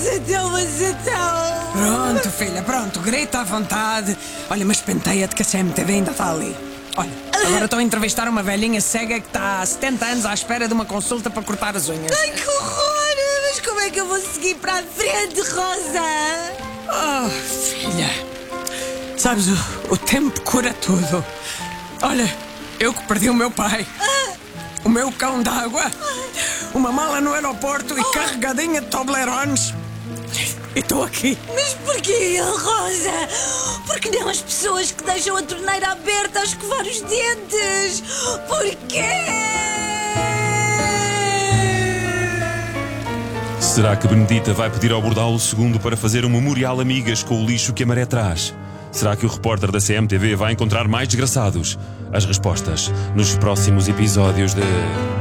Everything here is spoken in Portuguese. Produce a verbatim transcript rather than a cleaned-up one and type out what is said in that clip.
Mas então, mas então... Pronto, filha, pronto, grita à vontade. Olha, mas penteia-te que a C M T V ainda está ali. Olha, agora estou a entrevistar uma velhinha cega que está há setenta anos à espera de uma consulta para cortar as unhas. Ai, que horror! Mas como é que eu vou seguir para a frente, Rosa? Oh, filha, sabes, o, o tempo cura tudo. Olha, eu que perdi o meu pai, o meu cão d'água, uma mala no aeroporto e carregadinha de Toblerones. E estou aqui. Mas porquê ele, Rosa? Porque não as pessoas que deixam a torneira aberta a escovar os dentes? Porquê? Será que Benedita vai pedir ao Bordalo segundo para fazer um memorial amigas com o lixo que a maré traz? Será que o repórter da C M T V vai encontrar mais desgraçados? As respostas nos próximos episódios de...